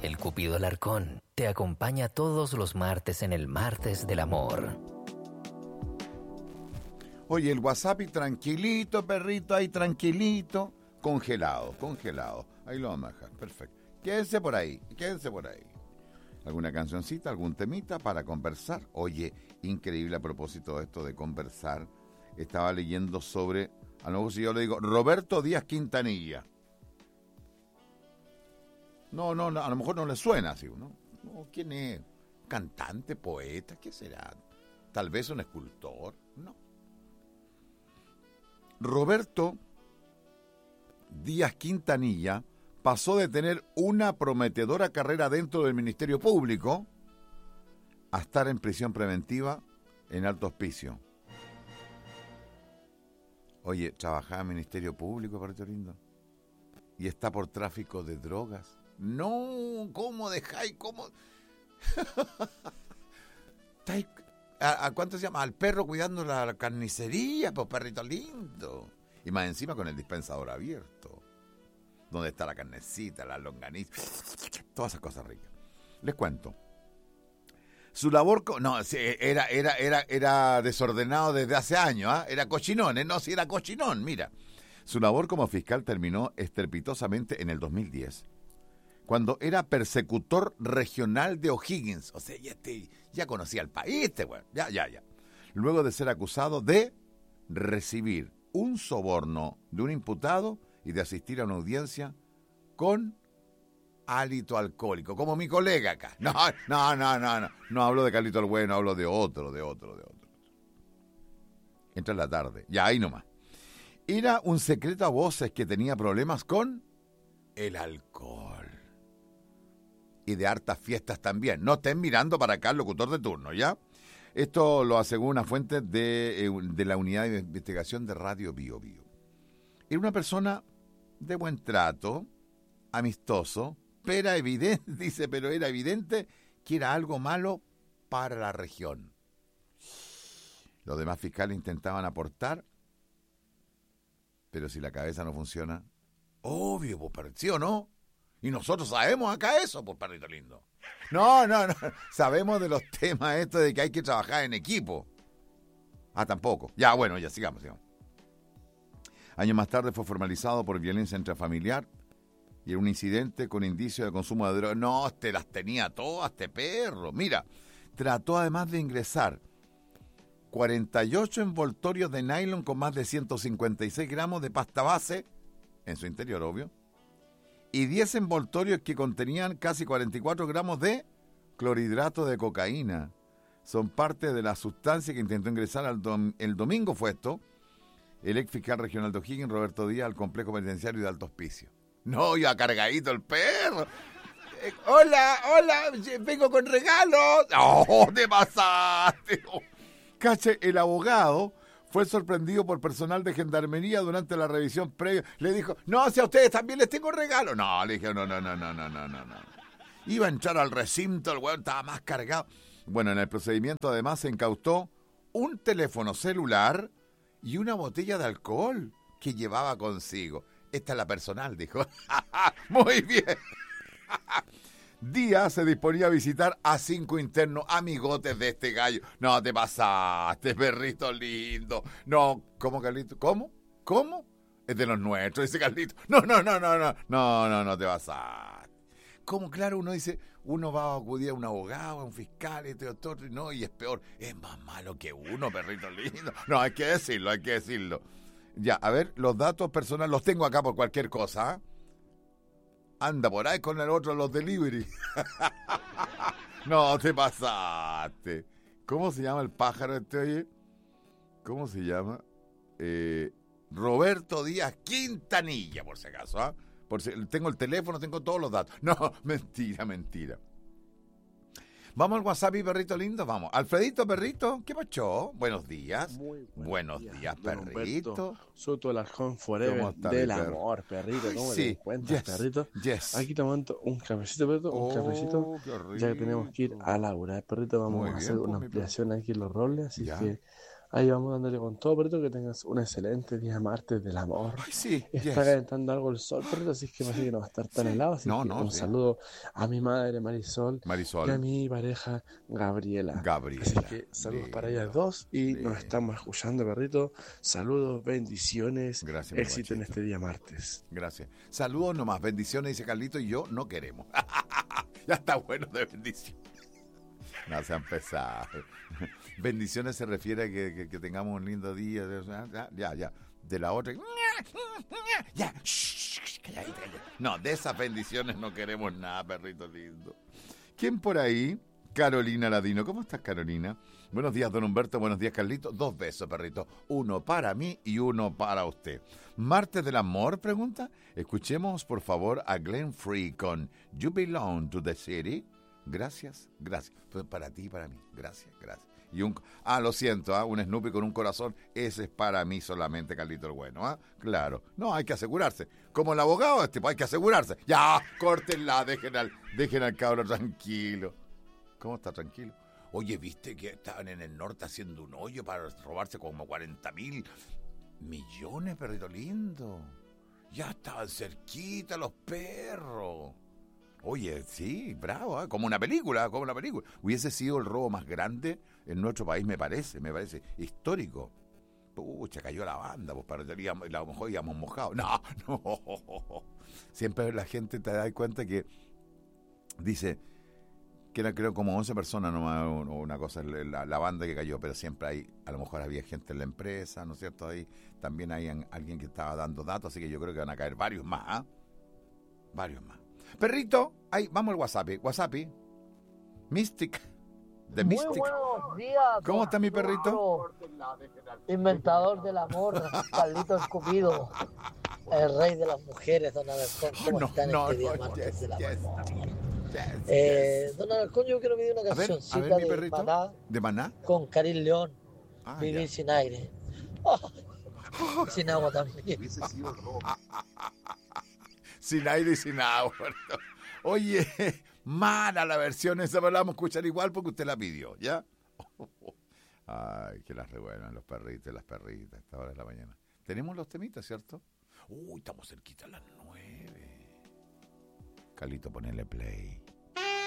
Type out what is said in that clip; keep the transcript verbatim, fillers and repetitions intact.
el Cupido Alarcón, te acompaña todos los martes en el Martes del Amor. Oye, el wasabi tranquilito, perrito, ahí tranquilito, congelado, congelado. Ahí lo vamos a dejar, perfecto. Quédense por ahí, quédense por ahí. ¿Alguna cancioncita, algún temita para conversar? Oye, increíble a propósito de esto de conversar. Estaba leyendo sobre, a lo mejor si yo le digo, Roberto Díaz Quintanilla. No, no, no, a lo mejor no le suena así, ¿no? No, ¿quién es? ¿Cantante, poeta? ¿Qué será? ¿Tal vez un escultor? No. Roberto Díaz Quintanilla pasó de tener una prometedora carrera dentro del Ministerio Público a estar en prisión preventiva en alto hospicio. Oye, trabajaba en el Ministerio Público, perrito lindo, y está por tráfico de drogas. No, ¿cómo dejáis? ¿Cómo? ¿A, ¿A cuánto se llama? Al perro cuidando la, la carnicería, pues perrito lindo. Y más encima con el dispensador abierto, donde está la carnecita, la longaniza, todas esas cosas ricas. Les cuento. Su labor, co- no, era, era, era, era desordenado desde hace años, ¿eh? Era cochinón, ¿eh? No, si era cochinón, mira. Su labor como fiscal terminó estrepitosamente en el dos mil diez, cuando era persecutor regional de O'Higgins. O sea, ya, este, ya conocía el país, este güey, ya, ya, ya. Luego de ser acusado de recibir un soborno de un imputado y de asistir a una audiencia con hálito alcohólico, como mi colega acá. No, no, no, no, no. No hablo de Carlito el Bueno, hablo de otro, de otro, de otro. Entra en la tarde, ya ahí nomás. Era un secreto a voces que tenía problemas con el alcohol. Y de hartas fiestas también. No estén mirando para acá el locutor de turno, ¿ya? Esto lo asegura una fuente de, de la unidad de investigación de Radio Bio Bio. Era una persona de buen trato, amistoso, pero era evidente, dice, pero era evidente que era algo malo para la región. Los demás fiscales intentaban aportar, pero si la cabeza no funciona, obvio, pues, ¿sí o no? Y nosotros sabemos acá eso, pues, perrito lindo. No, no, no. Sabemos de los temas estos de que hay que trabajar en equipo. Ah, tampoco. Ya, bueno, ya sigamos, sigamos. Años más tarde fue formalizado por violencia intrafamiliar y en un incidente con indicio de consumo de drogas. No, te las tenía todas, este perro. Mira, trató además de ingresar cuarenta y ocho envoltorios de nylon con más de ciento cincuenta y seis gramos de pasta base, en su interior, obvio, y diez envoltorios que contenían casi cuarenta y cuatro gramos de clorhidrato de cocaína. Son parte de la sustancia que intentó ingresar al dom- el domingo, fue esto, el ex fiscal regional de O'Higgins, Roberto Díaz, al complejo penitenciario de alto hospicio. No, ya cargadito el perro. Eh, hola, hola, vengo con regalos. ¡Oh, te pasaste! Oh. Cache, el abogado fue sorprendido por personal de gendarmería durante la revisión previa. Le dijo, no, si a ustedes también les tengo regalo. No, le dije, no, no, no, no, no, no, no, no. Iba a entrar al recinto, el weón estaba más cargado. Bueno, en el procedimiento además se incautó un teléfono celular y una botella de alcohol que llevaba consigo. Esta es la personal, dijo. Muy bien. Díaz se disponía a visitar a cinco internos amigotes de este gallo. No, te pasaste, perrito lindo. No, ¿cómo, Carlito? ¿Cómo? ¿Cómo? Es de los nuestros, dice Carlito. No, no, no, no, no, no, no, no te pasaste. ¿Cómo? Claro, uno dice, uno va a acudir a un abogado, a un fiscal, este otro, no, y es peor. Es más malo que uno, perrito lindo. No, hay que decirlo, hay que decirlo. Ya, a ver, los datos personales los tengo acá por cualquier cosa, ¿eh? Anda por ahí con el otro, los delivery. No, te pasaste. ¿Cómo se llama el pájaro este, oye? ¿Cómo se llama? Eh, Roberto Díaz Quintanilla, por si acaso, ¿ah? ¿eh? Por si, tengo el teléfono, tengo todos los datos. No, mentira, mentira. Vamos al WhatsApp, perrito lindo, vamos. Alfredito, perrito, ¿qué pasó? Buenos días. Muy buenos días, días perrito. Humberto Soto Alarcón Forever del amor, perrito. ¿Cómo sí, te encuentras, yes, perrito? Yes. Aquí tomando un cafecito, perrito, un oh, cafecito. Ya que tenemos que ir a Laura, perrito, vamos Muy a bien, hacer una pues, ampliación aquí en los roles, así ya. que Ahí vamos dándole con todo, perrito, que tengas un excelente día martes del amor. Ay, sí, Está yes. calentando algo el sol, perrito, así que parece que no va a estar tan Sí. helado. Así No, que no, un sí. saludo a mi madre Marisol, Marisol. y a mi pareja Gabriela. Gabriela. Así que saludos lindo, para ellas dos y lindo. nos estamos escuchando, perrito. Saludos, bendiciones, Gracias, mi éxito en guachito. este día martes. Gracias. Saludos nomás, bendiciones, dice Carlito, y yo no queremos. Ya está bueno de bendición. No sean pesados. Bendiciones se refiere a que, que, que tengamos un lindo día. Ya, ya, ya. De la otra. Ya. No, de esas bendiciones no queremos nada, perrito lindo. ¿Quién por ahí? Carolina Ladino. ¿Cómo estás, Carolina? Buenos días, don Humberto. Buenos días, Carlito. Dos besos, perrito. Uno para mí y uno para usted. Martes del amor, pregunta. Escuchemos, por favor, a Glenn Free con You Belong to the City. Gracias, gracias. Pues para ti y para mí. Gracias, gracias. Y un, ah, lo siento, ¿ah? Un Snoopy con un corazón. Ese es para mí solamente, Carlito el bueno. ¿Ah? Claro. No, hay que asegurarse. Como el abogado, este, pues hay que asegurarse. Ya, córtenla, dejen al, dejen al cabro tranquilo. ¿Cómo está tranquilo? Oye, ¿viste que estaban en el norte haciendo un hoyo para robarse como cuarenta mil millones, perrito lindo? Ya estaban cerquita los perros. Oye, sí, bravo, ¿eh? Como una película, como una película. Hubiese sido el robo más grande en nuestro país, me parece, me parece histórico. Pucha, cayó la banda, pues para a lo mejor íbamos mojados. No, no. Siempre la gente te da cuenta que dice que era creo como once personas nomás, una cosa, la, la banda que cayó, pero siempre hay, a lo mejor había gente en la empresa, ¿no es cierto? Ahí también hay alguien que estaba dando datos, así que yo creo que van a caer varios más, ¿eh? Varios más. Perrito, ahí, vamos al WhatsApp, WhatsApp, Mystic, de Mystic. Muy buenos días. ¿Cómo está mi perrito? Inventador del amor, Carlito Escupido, el rey de las mujeres, don Alarcón. ¿Cómo no, está en no, este día no, martes yes, del amor? yes, yes, eh, yes. Don Alarcón, yo quiero pedir una A ver, cancioncita a ver, mi de perrito. Maná ¿De Maná? con Karim León, Ah, Vivir ya. sin aire. Oh, sin agua también. Sin aire y sin agua. Oye, mala la versión esa, pero la vamos a escuchar igual porque usted la pidió, ¿ya? Ay, que las revuelvan los perritos y las perritas a esta hora de la mañana. Tenemos los temitas, ¿cierto? Uy, estamos cerquita a las nueve. Carlito, ponele play.